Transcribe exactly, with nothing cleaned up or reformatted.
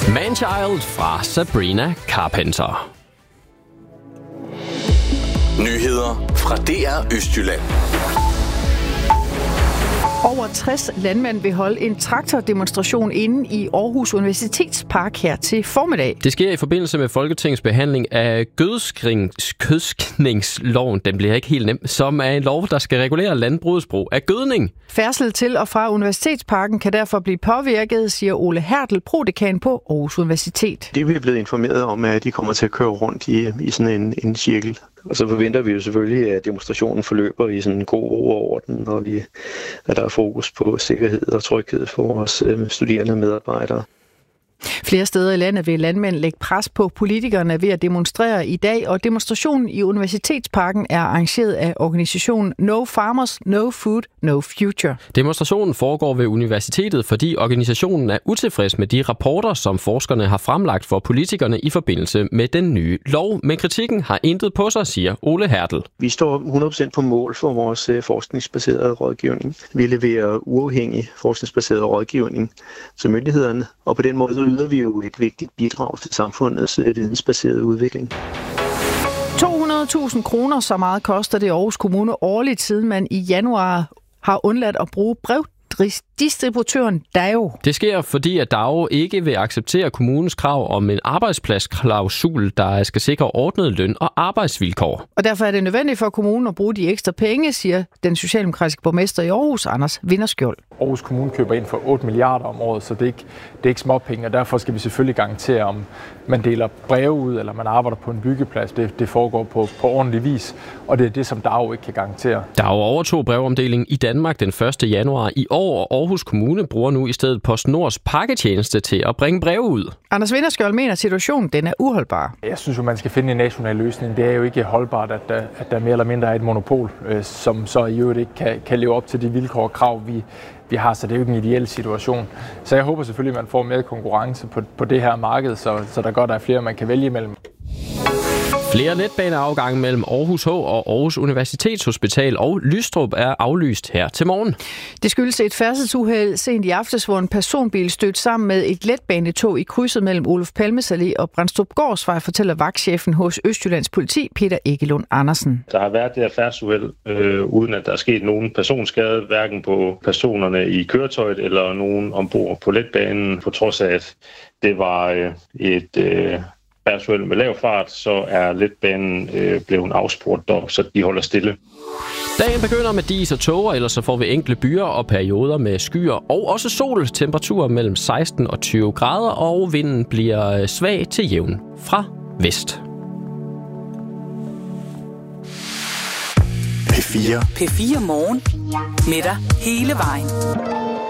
Man-Child fra Sabrina Carpenter. Nyheder fra D R Østjylland. Over tres landmænd vil holde en traktordemonstration inde i Aarhus Universitetspark her til formiddag. Det sker i forbindelse med Folketingets behandling af gødskningsloven, den bliver ikke helt nem, som er en lov, der skal regulere landbrugets brug af gødning. Færdsel til og fra Universitetsparken kan derfor blive påvirket, siger Ole Hertel, prodekan på Aarhus Universitet. Det vi er blevet informeret om, er, at de kommer til at køre rundt i, i sådan en, en cirkel. Og så forventer vi jo selvfølgelig, at demonstrationen forløber i sådan en god ro og orden, og vi, at der er fokus på sikkerhed og tryghed for vores øh, studerende og medarbejdere. Flere steder i landet vil landmænd lægge pres på politikerne ved at demonstrere i dag, og demonstrationen i Universitetsparken er arrangeret af organisationen No Farmers, No Food, No Future. Demonstrationen foregår ved universitetet, fordi organisationen er utilfreds med de rapporter, som forskerne har fremlagt for politikerne i forbindelse med den nye lov. Men kritikken har intet på sig, siger Ole Hertel. Vi står hundrede procent på mål for vores forskningsbaserede rådgivning. Vi leverer uafhængig forskningsbaseret rådgivning til myndighederne, og på den måde yder vi jo et vigtigt bidrag til samfundets vidensbaserede udvikling. to hundrede tusind kroner, så meget koster det Aarhus Kommune årligt, siden man i januar har undladt at bruge brevdistributøren Dao. Det sker, fordi at Dao ikke vil acceptere kommunens krav om en arbejdspladsklausul, der skal sikre ordnet løn og arbejdsvilkår. Og derfor er det nødvendigt for kommunen at bruge de ekstra penge, siger den socialdemokratiske borgmester i Aarhus, Anders Vinderskjold. Aarhus Kommune køber ind for otte milliarder om året, så det er ikke, det er ikke småpenge, og derfor skal vi selvfølgelig garantere, om man deler breve ud, eller man arbejder på en byggeplads. Det, det foregår på, på ordentlig vis, og det er det, som Dao ikke kan garantere. Dao overtog brevomdelingen i Danmark den første januar i år, og Aarhus Kommune bruger nu i stedet PostNords pakketjeneste til at bringe breve ud. Anders Vinderskjold mener, at situationen den er uholdbar. Jeg synes jo, man skal finde en national løsning. Det er jo ikke holdbart, at der, at der mere eller mindre er et monopol, øh, som så i øvrigt ikke kan, kan leve op til de vilkår og krav, vi, vi har, så det er jo ikke en ideel situation. Så jeg håber selvfølgelig, at man får mere konkurrence på, på det her marked, så, så der godt er flere, man kan vælge imellem. Flere letbaneafgange mellem Aarhus H og Aarhus Universitetshospital og Lystrup er aflyst her til morgen. Det skyldes et færdselsuheld sent i aftes, hvor en personbil stødte sammen med et letbanetog i krydset mellem Olof Palmes Allé og Brandstrupgårdsvej, fortæller vagtchefen hos Østjyllands Politi, Peter Egelund Andersen. Der har været det her færdselsuheld, øh, uden at der er sket nogen personskade, hverken på personerne i køretøjet eller nogen ombord på letbanen, på trods af, at det var øh, et... Øh, færdselsuheld med lav fart, så er letbanen øh, blevet afspurgt op, så de holder stille. Dagen begynder med dis og tåger, ellers så får vi enkle byer og perioder med skyer og også sol. Temperaturer mellem seksten og tyve grader, og vinden bliver svag til jævn fra vest. P fire. P fire Morgen. Med dig hele vejen.